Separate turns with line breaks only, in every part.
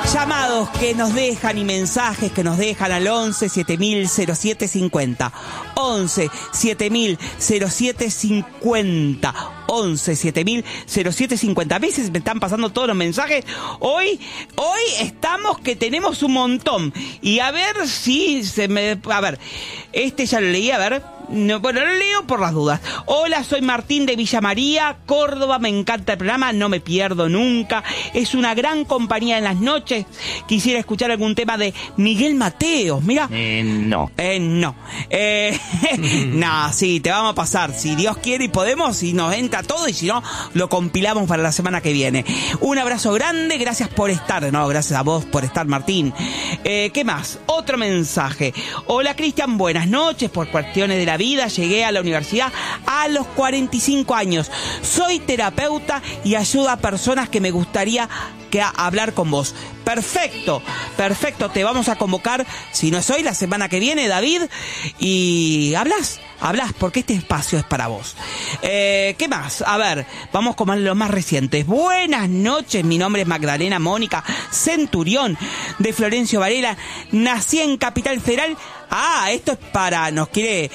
Llamados que nos dejan y mensajes que nos dejan al 11 7000 0750. 11 7000 0750. 11 7000 0750. A veces me están pasando todos los mensajes. Hoy estamos que tenemos un montón. Y a ver si se me... A ver, este ya lo leí, a ver... No, bueno, lo leo por las dudas. Hola, soy Martín de Villa María, Córdoba. Me encanta el programa, no me pierdo nunca. Es una gran compañía en las noches. Quisiera escuchar algún tema de Miguel Mateos. Mira.
No.
No. No, sí, te vamos a pasar. Si Dios quiere y podemos, si nos entra todo, y si no, lo compilamos para la semana que viene. Un abrazo grande, gracias por estar. No, gracias a vos por estar, Martín. ¿Qué más? Otro mensaje. Hola, Cristian, buenas noches. Por cuestiones de la vida llegué a la universidad a los 45 años. Soy terapeuta y ayudo a personas que me gustaría hablar con vos. Perfecto, te vamos a convocar, si no es hoy, la semana que viene, David, y hablas, porque este espacio es para vos. ¿Qué más? A ver, vamos con los más recientes. Buenas noches, mi nombre es Magdalena Mónica Centurión, de Florencio Varela. Nací en Capital Federal. Esto es para... Nos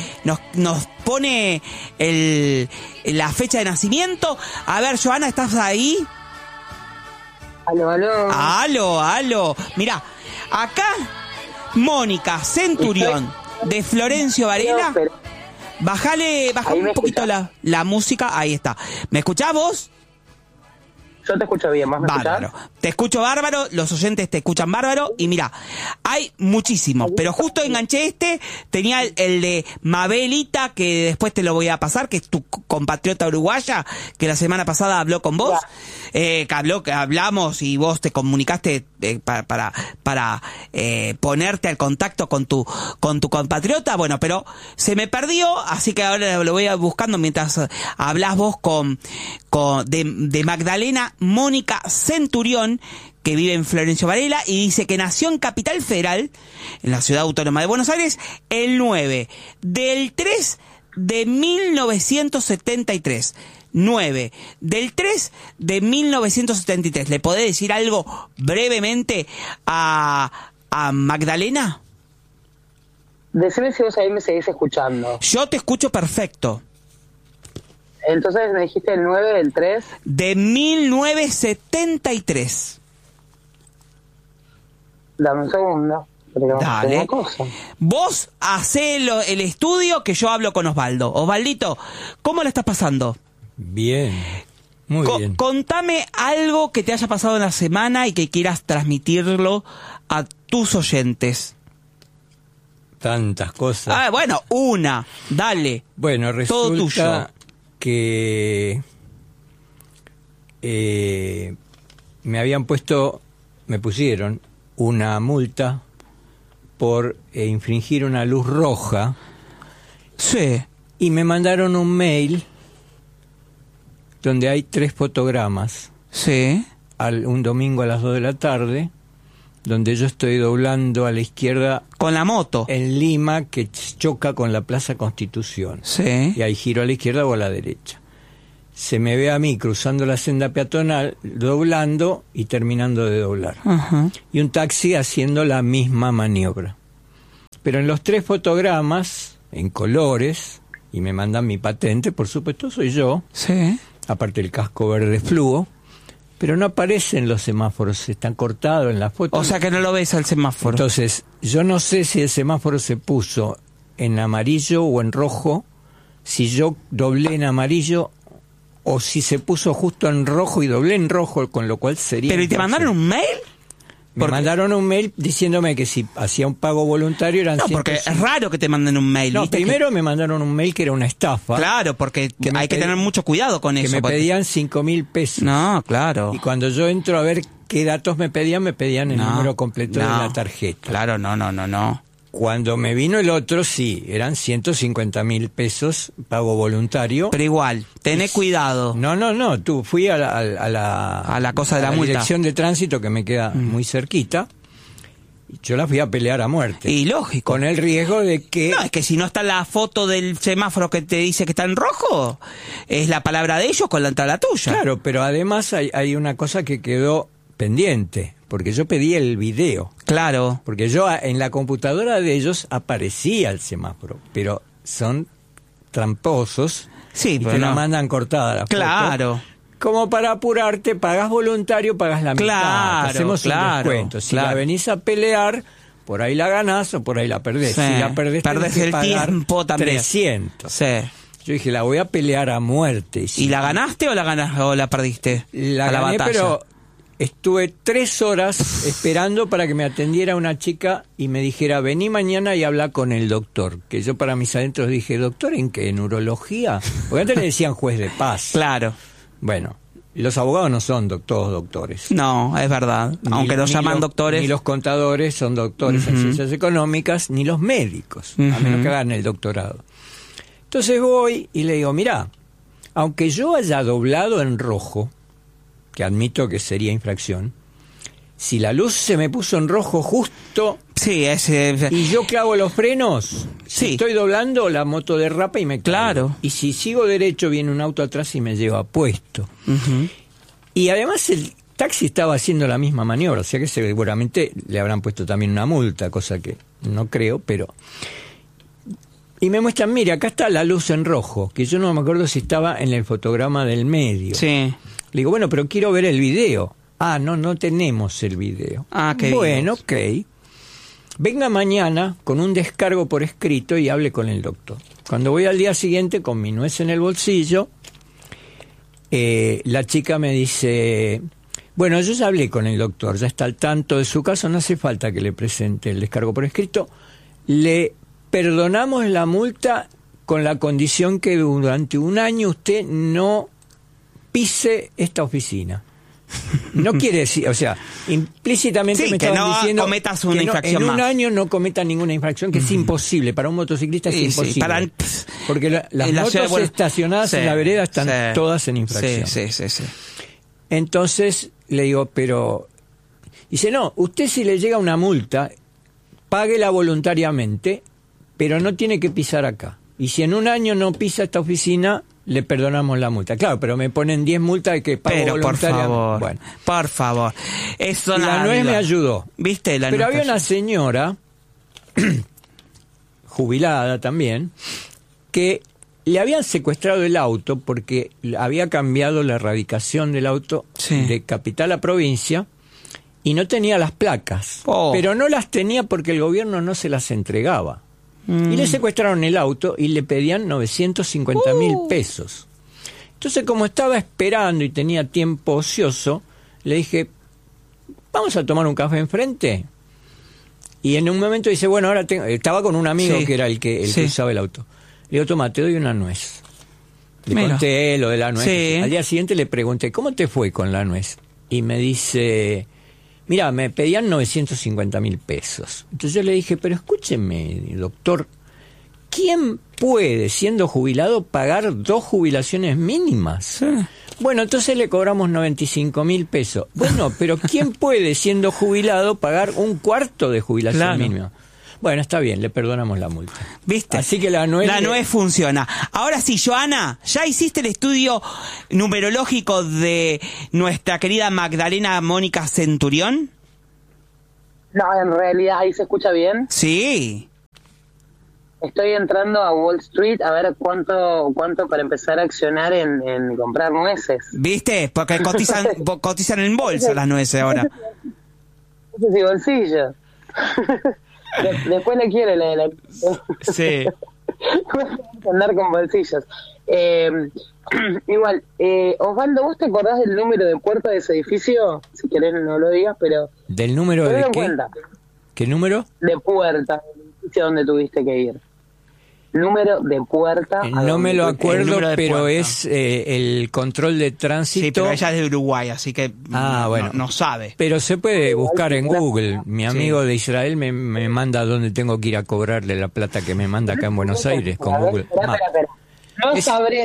pone la fecha de nacimiento. A ver, Joana, ¿estás ahí? Aló. Mirá, acá Mónica Centurión de Florencio Varela. Bajale un poquito la música. Ahí está. ¿Me escuchás vos?
Yo te escucho bien, ¿más me
bárbaro.
escuchás?
Te escucho bárbaro, los oyentes te escuchan bárbaro. Y mira, hay muchísimos, pero justo enganché tenía el de Mabelita, que después te lo voy a pasar, que es tu compatriota uruguaya, que la semana pasada habló con vos, que hablamos y vos te comunicaste para ponerte al contacto con tu compatriota. Bueno, pero se me perdió, así que ahora lo voy a buscando mientras hablás vos de Magdalena Mónica Centurión, que vive en Florencio Varela, y dice que nació en Capital Federal, en la Ciudad Autónoma de Buenos Aires, el 9 del 3 de 1973. 9 del 3 de 1973. ¿Le podés decir algo brevemente a Magdalena?
Decime si vos ahí me seguís escuchando.
Yo te escucho perfecto.
Entonces me dijiste el 9 del 3
de 1973.
Dame un segundo.
Dale. Vos hacé el estudio, que yo hablo con Osvaldo. Osvaldito, ¿cómo le estás pasando?
Bien, muy bien.
Contame algo que te haya pasado en la semana y que quieras transmitirlo a tus oyentes.
Tantas cosas.
Bueno, dale.
Bueno, resulta
todo tuyo.
Que me pusieron una multa por infringir una luz roja.
Sí.
Y me mandaron un mail donde hay 3 fotogramas.
Sí.
Un domingo a las 2 de la tarde, donde yo estoy doblando a la izquierda
con la moto
en Lima, que choca con la Plaza Constitución.
Sí.
Y ahí giro a la izquierda o a la derecha. Se me ve a mí cruzando la senda peatonal, doblando y terminando de doblar.
Uh-huh.
Y un taxi haciendo la misma maniobra. Pero en los 3 fotogramas, en colores, y me mandan mi patente, por supuesto soy yo.
Sí.
Aparte el casco verde fluo. Pero no aparecen los semáforos, están cortados en la foto.
O sea que no lo ves al semáforo.
Entonces, yo no sé si el semáforo se puso en amarillo o en rojo, si yo doblé en amarillo o si se puso justo en rojo y doblé en rojo, con lo cual sería...
¿Pero y te mandaron un mail?
Me mandaron un mail diciéndome que si hacía un pago voluntario eran...
No, porque es raro que te manden un mail.
No, primero me mandaron un mail que era una estafa.
Claro, porque hay que tener mucho cuidado con eso.
Que me pedían 5.000 pesos.
No, claro.
Y cuando yo entro a ver qué datos me pedían el número completo de la tarjeta.
Claro, no.
Cuando me vino el otro, sí, eran 150.000 pesos, pago voluntario.
Pero igual, tené cuidado.
No, fui a la
cosa de la multa.
Dirección de tránsito, que me queda muy cerquita. Yo la fui a pelear a muerte.
Y lógico.
Con el riesgo de que...
No, es que si no está la foto del semáforo que te dice que está en rojo, es la palabra de ellos contra la tuya.
Claro, pero además hay una cosa que quedó pendiente, porque yo pedí el video.
Claro.
Porque yo en la computadora de ellos aparecía el semáforo, pero son tramposos
Sí,
y
pero
te la
no.
mandan cortada la foto.
Claro.
Como para apurarte, pagas voluntario, pagas la mitad.
Claro,
Te hacemos un
claro,
descuento. Si
claro.
la venís a pelear, por ahí la ganás o por ahí la perdés.
Sí,
Si la perdés,
perdés
tenés que
el
pagar
tiempo también.
300.
Sí.
Yo dije, la voy a pelear a muerte.
¿Y la ganaste o la perdiste?
La
A
gané,
batalla.
pero estuve 3 horas esperando para que me atendiera una chica y me dijera, vení mañana y habla con el doctor. Que yo para mis adentros dije, ¿doctor en qué? ¿En urología? Porque antes le decían juez de paz.
Claro.
Bueno, los abogados no son todos doctores.
No, es verdad. Aunque los llaman doctores.
Ni los contadores son doctores en ciencias económicas, ni los médicos, a menos que hagan el doctorado. Entonces voy y le digo, mirá, aunque yo haya doblado en rojo, que admito que sería infracción, si la luz se me puso en rojo justo
Sí,
y yo clavo los frenos,
Sí.
si estoy doblando, la moto derrapa y me caigo.
Claro.
Y si sigo derecho, viene un auto atrás y me lleva puesto.
Ujú.
Y además el taxi estaba haciendo la misma maniobra, o sea que seguramente le habrán puesto también una multa, cosa que no creo, pero... Y me muestran, mire, acá está la luz en rojo, que yo no me acuerdo si estaba en el fotograma del medio.
Sí.
Le digo, bueno, pero quiero ver el video. Ah, no tenemos el video.
Ah, qué
bueno,
bien.
ok. Venga mañana con un descargo por escrito y hable con el doctor. Cuando voy al día siguiente con mi nuez en el bolsillo, la chica me dice, bueno, yo ya hablé con el doctor, ya está al tanto de su caso, no hace falta que le presente el descargo por escrito, le perdonamos la multa con la condición que durante un año usted no pise esta oficina. No quiere decir, o sea, implícitamente
Sí,
me
que
estaban
no
diciendo
cometas una
que
infracción
en un
más.
año no cometa ninguna infracción, que es imposible, para un motociclista es
Sí,
imposible.
sí, para-
porque las
en la
motos
ciudad, bueno,
estacionadas
sí,
en la vereda están
sí,
todas en infracción.
Sí.
Entonces le digo, pero... Dice, no, usted si le llega una multa, páguela voluntariamente, pero no tiene que pisar acá. Y si en un año no pisa esta oficina, le perdonamos la multa. Claro, pero me ponen 10 multas de que pago
Pero por
voluntariamente.
favor,
Bueno,
por favor. Eso
y la nuez me ayudó.
¿Viste? La
Pero
nuez
había
te
una señora, jubilada también, que le habían secuestrado el auto porque había cambiado la radicación del auto
Sí.
de capital a provincia y no tenía las placas.
Oh.
Pero no las tenía porque el gobierno no se las entregaba. Y le secuestraron el auto y le pedían 950.000 pesos. Entonces, como estaba esperando y tenía tiempo ocioso, le dije, ¿vamos a tomar un café enfrente? Y en un momento dice, bueno, ahora estaba con un amigo
Sí.
que era el que
Sí.
usaba el auto. Le digo, toma, te doy una nuez. Le
Mira.
conté lo de la nuez.
Sí.
Al día siguiente le pregunté, ¿cómo te fue con la nuez? Y me dice, mira, me pedían 950.000 pesos. Entonces yo le dije, pero escúcheme, doctor, ¿quién puede, siendo jubilado, pagar 2 jubilaciones mínimas? Bueno, entonces le cobramos 95.000 pesos. Bueno, pero ¿quién puede, siendo jubilado, pagar un cuarto de jubilación
Claro.
mínima? Bueno, está bien, le perdonamos la multa.
¿Viste?
Así que la nuez
funciona. Ahora sí, Joana, ¿ya hiciste el estudio numerológico de nuestra querida Magdalena Mónica Centurión?
No, en realidad ahí se escucha bien.
Sí.
Estoy entrando a Wall Street a ver cuánto para empezar a accionar en comprar nueces.
¿Viste? Porque cotizan en bolsa las nueces ahora.
Ese sí, bolsillo. Después le quiero la
Sí.
andar con bolsillos. Igual, Osvaldo, ¿vos te acordás del número de puerta de ese edificio? Si querés no lo digas, pero...
¿Del número
tenlo
de
en
qué?
cuenta.
¿Qué número?
De puerta del edificio donde tuviste que ir. Número de puerta. a
No
donde
me lo
tuviste que ir.
acuerdo,
número de
pero
puerta.
es el control de tránsito.
Sí, pero ella es de Uruguay, así que
Bueno.
no sabe.
Pero se puede buscar en Google. Mi amigo
Sí.
de Israel me manda dónde tengo que ir a cobrarle la plata que me manda acá en Buenos Aires con
A ver,
Google
espera.
Maps.
No
Es-
sabré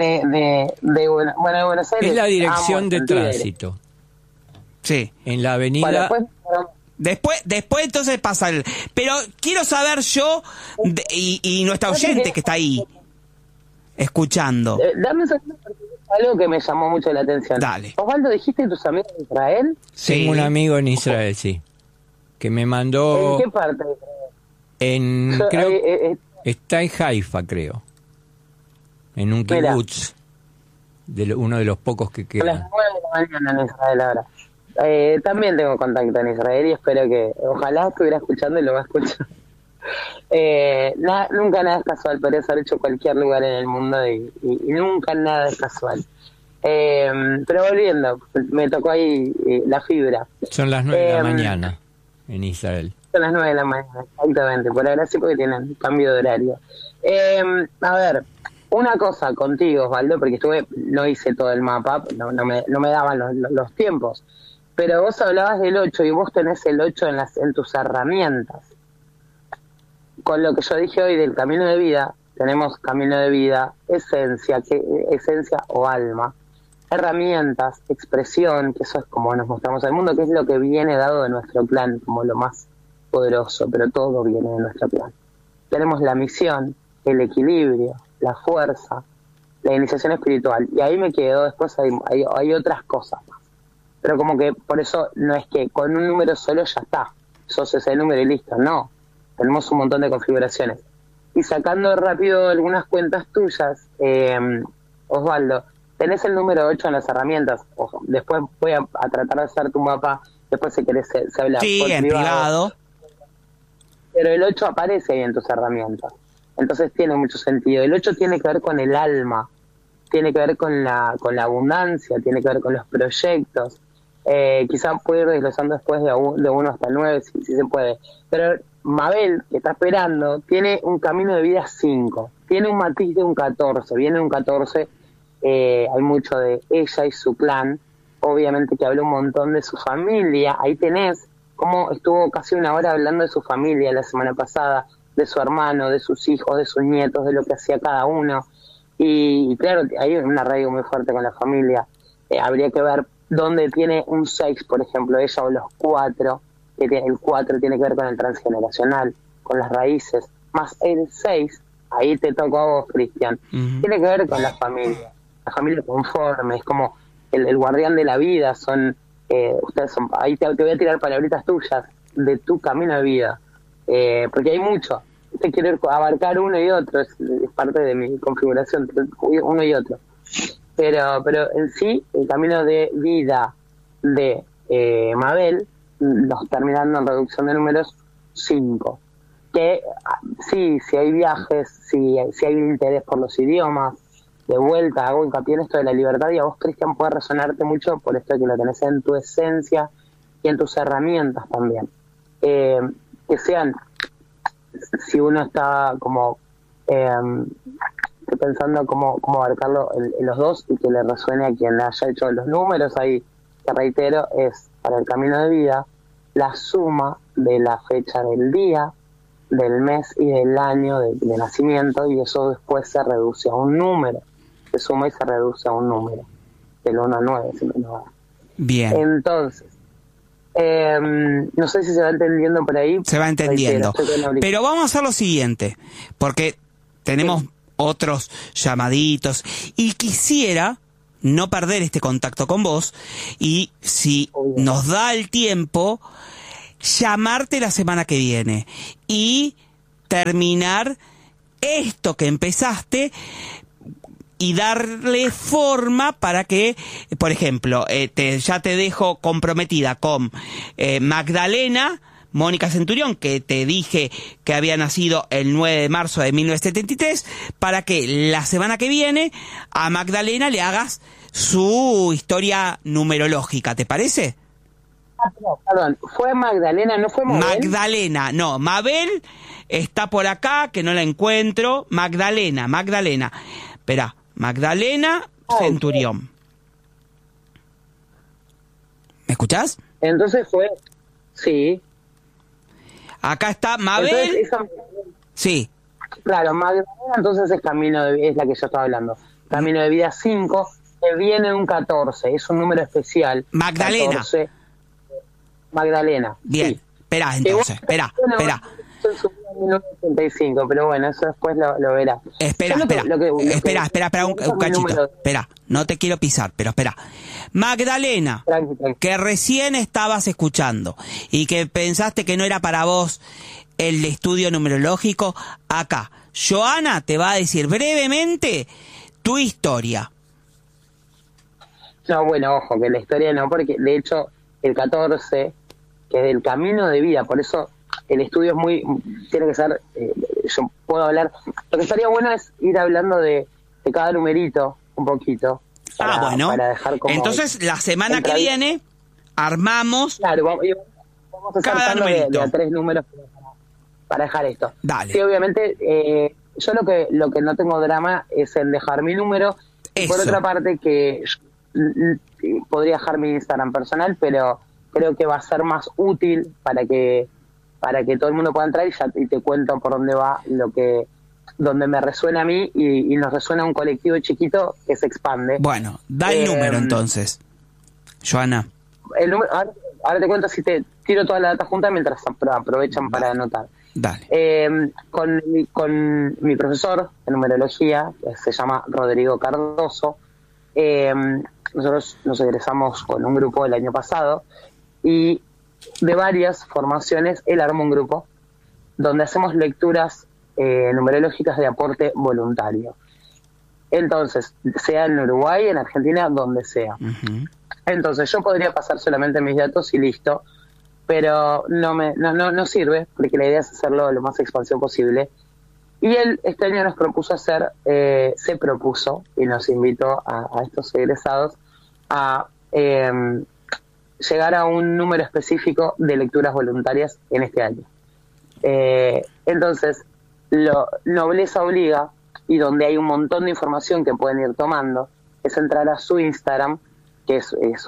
de Buenos Aires.
Es la dirección
Vamos,
de
Santidad.
tránsito.
Sí.
En la avenida...
Bueno,
Después entonces pasa el... Pero quiero saber yo, y nuestra oyente que está ahí, escuchando.
dame un segundo porque algo que me llamó mucho la atención.
Dale.
Osvaldo, ¿dijiste tus amigos de Israel?
Sí.
Tengo un amigo en Israel, sí, que me mandó
¿En qué parte de Israel?
creo está en Haifa, creo, en un
Mira.
kibutz, uno de los pocos que
A las
quedan.
9 de la mañana en Israel ahora. También tengo contacto en Israel y espero que, ojalá estuviera escuchando y lo va a escuchar. Nunca nada es casual, podrías haber hecho cualquier lugar en el mundo y nunca nada es casual. Pero volviendo, me tocó ahí la fibra.
Son las 9 de la mañana en Israel.
Son las 9 de la mañana, exactamente. Por ahora sí, porque tienen cambio de horario. A ver, una cosa contigo, Osvaldo, porque no hice todo el mapa, no me daban los tiempos. Pero vos hablabas del 8 y vos tenés el 8 en tus herramientas. Con lo que yo dije hoy del camino de vida, tenemos camino de vida, esencia o alma, herramientas, expresión, que eso es como nos mostramos al mundo, que es lo que viene dado de nuestro plan, como lo más poderoso, pero todo viene de nuestro plan. Tenemos la misión, el equilibrio, la fuerza, la iniciación espiritual, y ahí me quedo, después hay otras cosas más. Pero como que por eso no es que con un número solo ya está, sos ese número y listo, no. Tenemos un montón de configuraciones. Y sacando rápido algunas cuentas tuyas, Osvaldo, tenés el número 8 en las herramientas. Ojo, después voy a tratar de hacer tu mapa, después si querés se habla
Sí,
por
en privado.
Pero el 8 aparece ahí en tus herramientas. Entonces tiene mucho sentido. El 8 tiene que ver con el alma, tiene que ver con la abundancia, tiene que ver con los proyectos. Quizás puedo ir desglosando después de 1 hasta el 9, si se puede. Pero Mabel, que está esperando, tiene un camino de vida 5. Tiene un matiz de un 14. Viene un 14, hay mucho de ella y su clan. Obviamente que habló un montón de su familia. Ahí tenés cómo estuvo casi una hora hablando de su familia la semana pasada, de su hermano, de sus hijos, de sus nietos, de lo que hacía cada uno. Y claro, hay un arraigo muy fuerte con la familia. Habría que ver dónde tiene un 6, por ejemplo, ella o los 4, que el 4 tiene que ver con el transgeneracional, con las raíces, más el 6, ahí te tocó a vos, Cristian, tiene que ver con la familia conforme, es como el guardián de la vida, ustedes son, ahí te voy a tirar palabritas tuyas de tu camino de vida, porque hay mucho, te quiero abarcar uno y otro, es parte de mi configuración, uno y otro. Pero en sí, el camino de vida de Mabel, terminando en reducción de números 5. Que sí, si hay viajes, si hay interés por los idiomas, de vuelta hago hincapié en esto de la libertad, y a vos, Cristian, puede resonarte mucho por esto de que lo tenés en tu esencia y en tus herramientas también. Que sean, si uno está como pensando cómo abarcarlo en los dos y que le resuene a quien haya hecho los números ahí, que reitero, es para el camino de vida la suma de la fecha del día, del mes y del año de nacimiento, y eso después se reduce a un número, se suma y se reduce a un número, del 1 al 9, si no va.
Bien.
Entonces, no sé si se va entendiendo por ahí.
Se va entendiendo.
Reitero,
pero vamos a hacer lo siguiente, porque tenemos otros llamaditos y quisiera no perder este contacto con vos, y si nos da el tiempo, llamarte la semana que viene y terminar esto que empezaste y darle forma para que, por ejemplo, ya te dejo comprometida con Magdalena Mónica Centurión, que te dije que había nacido el 9 de marzo de 1973, para que la semana que viene a Magdalena le hagas su historia numerológica, ¿te parece?
Perdón, ¿fue Magdalena, no fue Mabel?
Magdalena, no, Mabel está por acá, que no la encuentro. Magdalena. Espera, Magdalena Centurión. ¿Me escuchás?
Entonces fue, sí.
Acá está Mabel.
Entonces,
Sí.
Claro, Magdalena entonces es es la que yo estaba hablando. Camino de vida 5, que viene un 14, es un número especial.
Magdalena.
14. Magdalena.
Bien,
sí.
espera entonces, espera.
1985, pero bueno, eso después lo verá.
Espera, espera, un cachito. Espera, no te quiero pisar, pero espera. Magdalena,
Tranqui.
que recién estabas escuchando y que pensaste que no era para vos el estudio numerológico, acá, Joana te va a decir brevemente tu historia.
No, bueno, ojo, que la historia no, porque de hecho el 14, que es del camino de vida, por eso el estudio tiene que ser, yo puedo hablar, lo que estaría bueno es ir hablando de cada numerito un poquito.
Bueno,
para dejar como
entonces la semana que viene armamos
vamos a hacer
cada numerito
de a 3 números para dejar esto.
Dale.
Sí, obviamente, yo lo que no tengo drama es en dejar mi número. Y por otra parte, que podría dejar mi Instagram personal, pero creo que va a ser más útil para que todo el mundo pueda entrar y te cuento por dónde va donde me resuena a mí y nos resuena un colectivo chiquito que se expande.
Bueno, da el número entonces, Joana.
El número, ahora te cuento si te tiro toda la data junta mientras aprovechan para anotar.
Dale.
Con mi profesor de numerología, que se llama Rodrigo Cardoso, nosotros nos egresamos con un grupo el año pasado y de varias formaciones él armó un grupo donde hacemos lecturas numerológicas de aporte voluntario. Entonces, sea en Uruguay, en Argentina, donde sea.
Uh-huh.
Entonces, yo podría pasar solamente mis datos y listo, pero no sirve, porque la idea es hacerlo lo más expansión posible. Y él este año nos propuso se propuso y nos invitó a estos egresados a llegar a un número específico de lecturas voluntarias en este año. Entonces, Nobleza Obliga, y donde hay un montón de información que pueden ir tomando, es entrar a su Instagram, que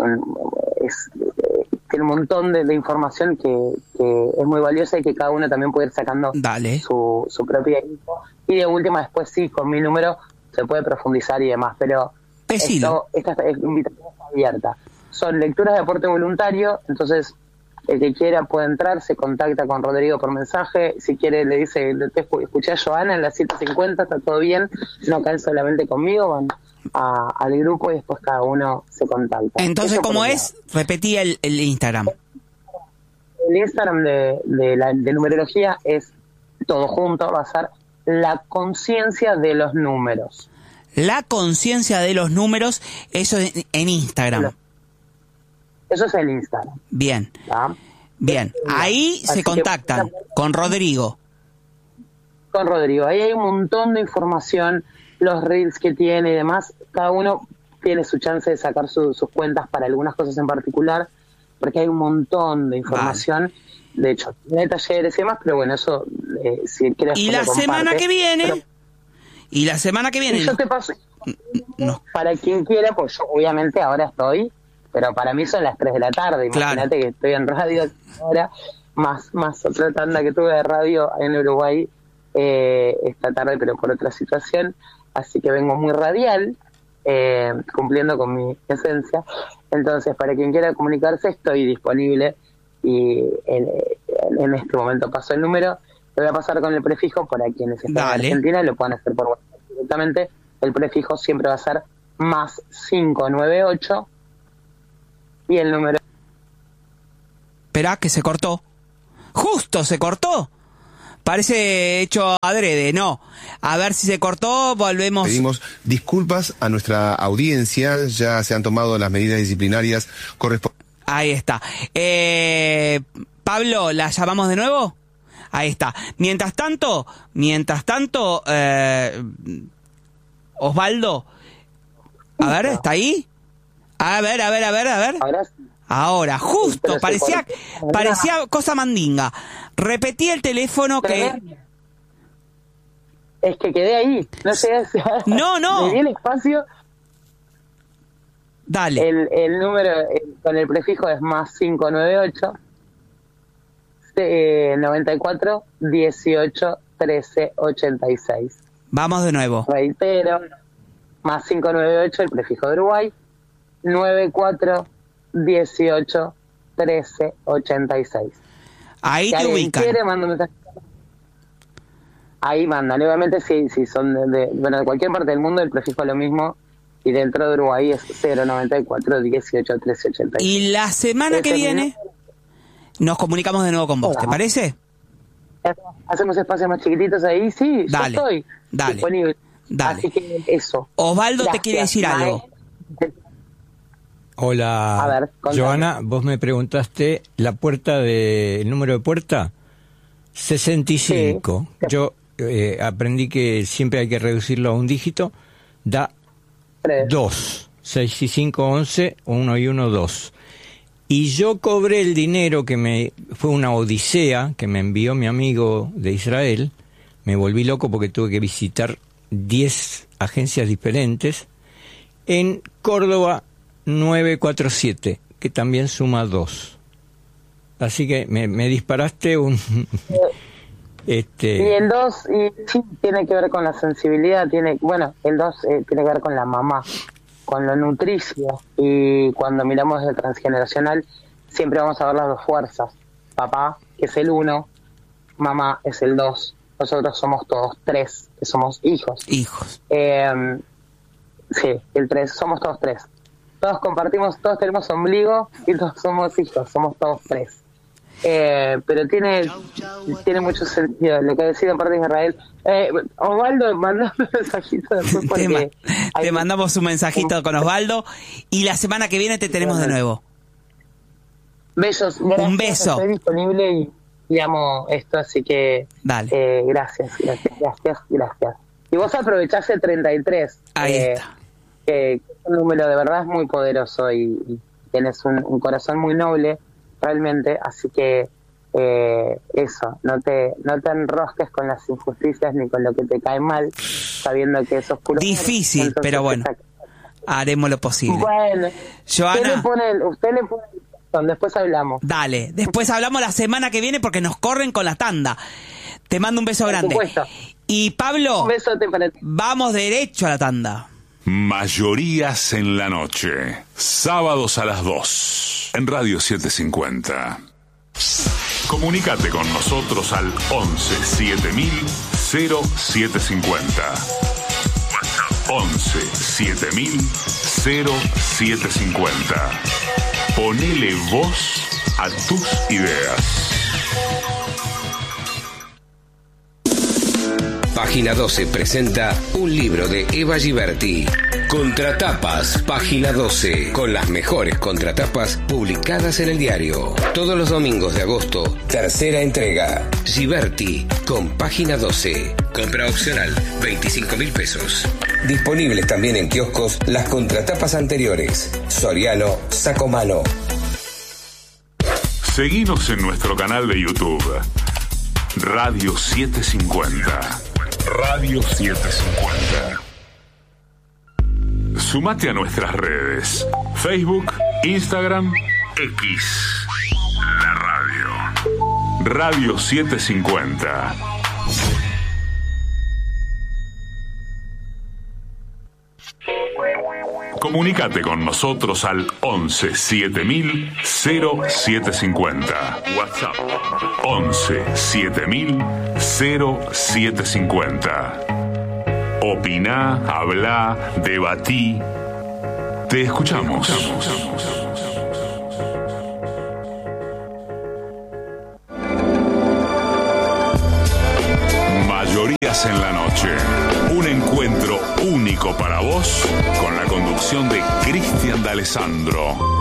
tiene un montón de información que es muy valiosa y que cada uno también puede ir sacando su propia info. Y de última, después sí, con mi número se puede profundizar y demás, pero esta invitación está abierta. Son lecturas de aporte voluntario, entonces el que quiera puede entrar, se contacta con Rodrigo por mensaje, si quiere le dice, te escuché a Joana en las 7:50, está todo bien, no caen solamente conmigo, van al grupo y después cada uno se contacta.
Entonces, ¿cómo es? Repetí el Instagram.
El Instagram de numerología es todo junto, va a ser la conciencia de los números.
La conciencia de los números, eso en Instagram.
Eso es el Instagram.
Bien.
¿Ah?
Bien. Ahí se contactan con Rodrigo.
Con Rodrigo. Ahí hay un montón de información, los reels que tiene y demás. Cada uno tiene su chance de sacar sus cuentas para algunas cosas en particular, porque hay un montón de información. Vale. De hecho, tiene talleres y demás, pero bueno, eso si quieres.
Y la semana que viene. Y la semana que viene.
Yo te paso.
No.
Para quien quiera, pues yo obviamente ahora estoy, pero para mí son las 3 de la tarde. Imagínate que estoy en radio ahora, más otra tanda que tuve de radio en Uruguay esta tarde, pero por otra situación. Así que vengo muy radial, cumpliendo con mi esencia. Entonces, para quien quiera comunicarse, estoy disponible. Y en este momento paso el número. Lo voy a pasar con el prefijo para quienes están en Argentina, lo pueden hacer por WhatsApp directamente. El prefijo siempre va a ser más 598 y el número.
Esperá, que se cortó. ¡Justo se cortó! Parece hecho adrede, no. A ver si se cortó, volvemos.
Pedimos disculpas a nuestra audiencia, ya se han tomado las medidas disciplinarias correspondientes.
Ahí está. Pablo, ¿la llamamos de nuevo? Ahí está. Mientras tanto, Osvaldo, a ver, ¿está ahí? A ver. Ahora, justo, parecía cosa mandinga. Repetí el teléfono que...
Es que quedé ahí, no sé.
No.
Me di el espacio.
Dale.
El número con el prefijo es más 598 94 18 13 86.
Vamos de nuevo.
Reitero, más 598 el prefijo de Uruguay, 94 18 13 86.
Ahí te ubican.
Quiere, mando mensaje. ahí mandan. Obviamente si son de cualquier parte del mundo, el prefijo es lo mismo, y dentro de Uruguay es 094 18 13 86.
Y la semana que viene nos comunicamos de nuevo con vos, ¿te parece?
Hacemos espacios más chiquititos ahí, sí,
dale,
yo estoy disponible.
Dale.
Así que eso.
Osvaldo
Gracias,
te quiere decir algo.
Hola,
A ver, contame.
Joana, vos me preguntaste el número de puerta, 65.
Sí.
Yo aprendí que siempre hay que reducirlo a un dígito, da 2. 6 y 5, 11, 1 y 1, 2. Y yo cobré el dinero fue una odisea que me envió mi amigo de Israel. Me volví loco porque tuve que visitar 10 agencias diferentes. En Córdoba 947, que también suma 2. Así que me disparaste un...
Y el 2 sí tiene que ver con la sensibilidad, el 2 tiene que ver con la mamá, con lo nutricio, y cuando miramos el transgeneracional siempre vamos a ver las dos fuerzas. Papá, que es el 1, mamá es el 2, nosotros somos todos 3, que somos hijos. Sí, el 3, somos todos 3. Todos compartimos, todos tenemos ombligo y todos somos hijos, somos todos 3. Pero tiene mucho sentido lo que decía en parte de Israel. Osvaldo, mandame un mensajito después porque
te mandamos un mensajito con Osvaldo y la semana que viene te tenemos de nuevo.
Besos,
gracias, un beso.
Estoy disponible y amo esto, así que
dale.
Gracias. Y vos aprovechás el 33.
Ahí está.
Que un número de verdad es muy poderoso y tenés un corazón muy noble realmente, así que eso, no te enrosques con las injusticias ni con lo que te cae mal, sabiendo que eso es puro
difícil, entonces, pero bueno, haremos lo posible.
Bueno,
Joana,
usted le pone después hablamos.
Dale, después hablamos la semana que viene porque nos corren con la tanda. Te mando un beso grande.
Por supuesto.
Y Pablo,
un besote para ti.
Vamos derecho a la tanda.
Mayorías en la noche, sábados a las 2, en Radio 750. Comunícate con nosotros al 11 7000 0750. 11 7000 0750. Ponele voz a tus ideas.
Página 12 presenta un libro de Eva Giberti. Contratapas, Página 12, con las mejores contratapas publicadas en el diario. Todos los domingos de agosto, tercera entrega. Giberti, con Página 12. Compra opcional, 25.000 pesos. Disponibles también en kioscos las contratapas anteriores. Soriano, Sacomano.
Seguinos en nuestro canal de YouTube. Radio 750. Radio 750. Sumate a nuestras redes: Facebook, Instagram, X. La radio. Radio 750. Comunícate con nosotros al 11 7000 0750. WhatsApp 11 7000 0750. Opiná, habla, debatí. Te escuchamos. Mayorías en la noche. Un encuentro único para vos con la conducción de Cristian D'Alessandro.